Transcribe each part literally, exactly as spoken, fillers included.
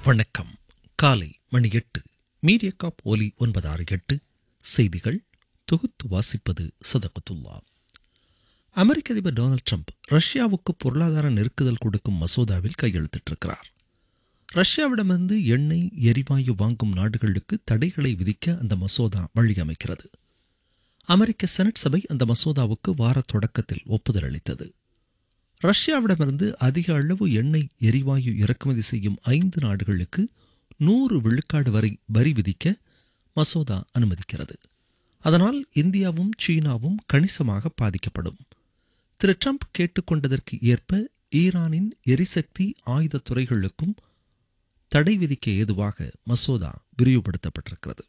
வணக்கம். காலை மணி எட்டு. மீடியாகாப் ஒலி ஒன்பது ஆறு எட்டு. செய்திகள் தொகுத்து வாசிப்பது சதகத்துல்லா. அமெரிக்க அதிபர் டொனால்ட் ட்ரம்ப் ரஷ்யாவுக்கு பொருளாதார நெருக்குதல் கொடுக்கும் மசோதாவில் கையெழுத்திட்டிருக்கிறார். ரஷ்யாவிடமிருந்து எண்ணெய் எரிவாயு வாங்கும் நாடுகளுக்கு தடைகளை விதிக்க அந்த மசோதா வழியமைக்கிறது. அமெரிக்க செனட் சபை அந்த மசோதாவுக்கு வார தொடக்கத்தில் ஒப்புதல் அளித்தது. ரஷ்யாவிடமிருந்து அதிக அளவு எண்ணெய் எரிவாயு இறக்குமதி செய்யும் ஐந்து நாடுகளுக்கு நூறு விழுக்காடு வரை வரி விதிக்க மசோதா அனுமதிக்கிறது. அதனால் இந்தியாவும் சீனாவும் கணிசமாக பாதிக்கப்படும். திரு ட்ரம்ப் கேட்டுக்கொண்டதற்கு ஏற்ப ஈரானின் எரிசக்தி ஆயுத துறைகளுக்கும் தடை விதிக்க ஏதுவாக மசோதா விரிவுபடுத்தப்பட்டிருக்கிறது.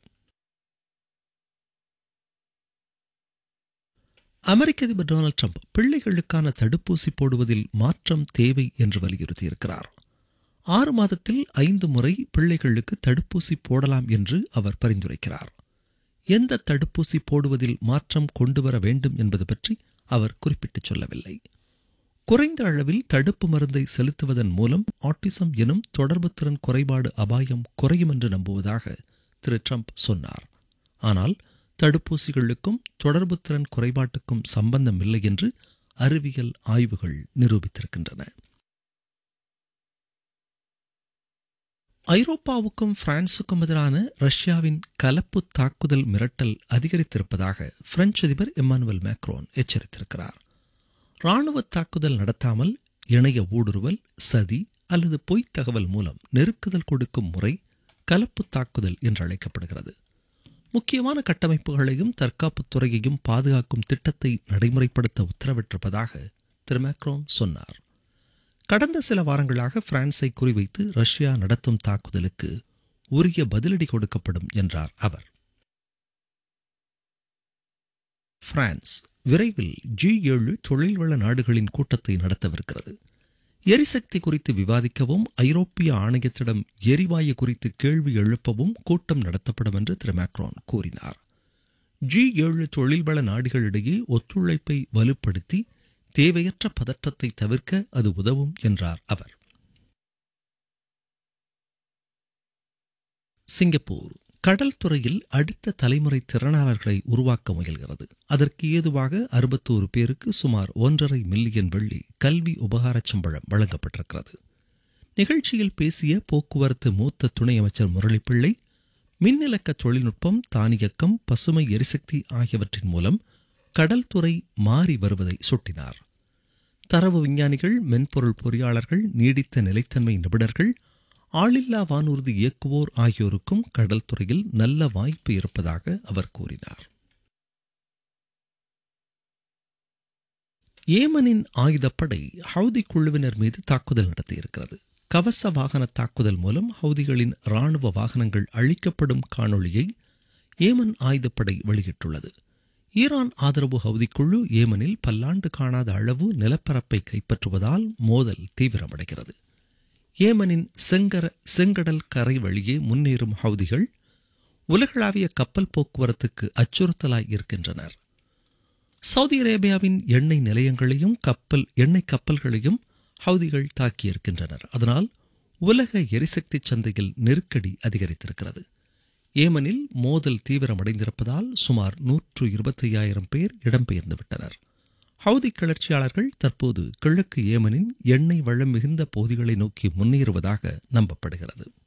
அமெரிக்க அதிபர் டொனால்ட் ட்ரம்ப் பிள்ளைகளுக்கான தடுப்பூசி போடுவதில் மாற்றம் தேவை என்று வலியுறுத்தியிருக்கிறார். ஆறு மாதத்தில் ஐந்து முறை பிள்ளைகளுக்கு தடுப்பூசி போடலாம் என்று அவர் பரிந்துரைக்கிறார். எந்த தடுப்பூசி போடுவதில் மாற்றம் கொண்டுவர வேண்டும் என்பது பற்றி அவர் குறிப்பிட்டு சொல்லவில்லை. குறைந்த அளவில் தடுப்பு மருந்தை செலுத்துவதன் மூலம் ஆட்டிசம் எனும் தொடர்பு திறன் குறைபாடு அபாயம் குறையும் என்று நம்புவதாக திரு ட்ரம்ப் சொன்னார். ஆனால் தடுப்பூசிகளுக்கும் தொடர்பு திறன் குறைபாட்டுக்கும் சம்பந்தம் இல்லை என்று அறிவியல் ஆய்வுகள் நிரூபித்திருக்கின்றன. ஐரோப்பாவுக்கும் பிரான்சுக்கும் எதிரான ரஷ்யாவின் கலப்பு தாக்குதல் மிரட்டல் அதிகரித்திருப்பதாக பிரெஞ்சு அதிபர் இம்மானுவேல் மேக்ரோன் எச்சரித்திருக்கிறார். இராணுவ தாக்குதல் நடத்தாமல் இணைய ஊடுருவல், சதி அல்லது பொய்த் தகவல் மூலம் நெருக்குதல் கொடுக்கும் முறை கலப்பு தாக்குதல் என்று அழைக்கப்படுகிறது. முக்கியமான கட்டமைப்புகளையும் தற்காப்புத் துறையையும் பாதுகாக்கும் திட்டத்தை நடைமுறைப்படுத்த உத்தரவிட்டிருப்பதாக திரு மேக்ரோன் சொன்னார். கடந்த சில வாரங்களாக பிரான்ஸை குறிவைத்து ரஷ்யா நடத்தும் தாக்குதலுக்கு உரிய பதிலடி கொடுக்கப்படும் என்றார் அவர். பிரான்ஸ் விரைவில் ஜி ஏழு தொழில்வள நாடுகளின் கூட்டத்தை நடத்தவிருக்கிறது. எரிசக்தி குறித்து விவாதிக்கவும் ஐரோப்பிய ஆணையத்திடம் எரிவாயு குறித்து கேள்வி எழுப்பவும் கூட்டம் நடத்தப்படும் என்று திரு மேக்ரோன் கூறினார். ஜி ஏழு தொழில்வள நாடுகளிடையே ஒத்துழைப்பை வலுப்படுத்தி தேவையற்ற பதற்றத்தை தவிர்க்க அது உதவும் என்றார் அவர். சிங்கப்பூர் கடல் துறையில் அடுத்த தலைமுறை திறனாளர்களை உருவாக்க முயல்கிறது. அதற்கு ஏதுவாக அறுபத்தோரு பேருக்கு சுமார் ஒன்றரை மில்லியன் வெள்ளி கல்வி உபகார சம்பளம் வழங்கப்பட்டிருக்கிறது. நிகழ்ச்சியில் பேசிய போக்குவரத்து மூத்த துணை அமைச்சர் முரளிப்பிள்ளை, மின்னிலக்க தொழில்நுட்பம், தானியக்கம், பசுமை எரிசக்தி ஆகியவற்றின் மூலம் கடல் துறை மாறி வருவதை சுட்டினார். தரவு விஞ்ஞானிகள், மென்பொருள் பொறியாளர்கள், நீடித்த நிலைத்தன்மை நிபுணர்கள், ஆளில்லா வானூர்தி இயக்குவோர் ஆகியோருக்கும் கடல் துறையில் நல்ல வாய்ப்பு இருப்பதாக அவர் கூறினார். ஏமனின் ஆயுதப்படை ஹவுதி குழுவினர் மீது தாக்குதல் நடத்தியிருக்கிறது. கவச வாகன தாக்குதல் மூலம் ஹவுதிகளின் இராணுவ வாகனங்கள் அழிக்கப்படும் காணொளியை ஏமன் ஆயுதப்படை வெளியிட்டுள்ளது. ஈரான் ஆதரவு ஹவுதி குழு ஏமனில் பல்லாண்டு காணாத அளவு நிலப்பரப்பை கைப்பற்றுவதால் மோதல் தீவிரமடைகிறது. ஏமனின் செங்கர செங்கடல் கரை வழியே முன்னேறும் ஹவுதிகள் உலகளாவிய கப்பல் போக்குவரத்துக்கு அச்சுறுத்தலாய் இருக்கின்றனர். சவுதி அரேபியாவின் எண்ணெய் நிலையங்களையும் கப்பல் எண்ணெய் கப்பல்களையும் ஹவுதிகள் தாக்கியிருக்கின்றனர். அதனால் உலக எரிசக்தி சந்தையில் நெருக்கடி அதிகரித்திருக்கிறது. ஏமனில் மோதல் தீவிரமடைந்திருப்பதால் சுமார் நூற்று இருபத்தி ஐயாயிரம் பேர் இடம்பெயர்ந்துவிட்டனர். ஹவுதி கிளர்ச்சியாளர்கள் தற்போது கிழக்கு ஏமனின் எண்ணெய் வளம் மிகுந்த பகுதிகளை நோக்கி முன்னேறுவதாக நம்பப்படுகிறது.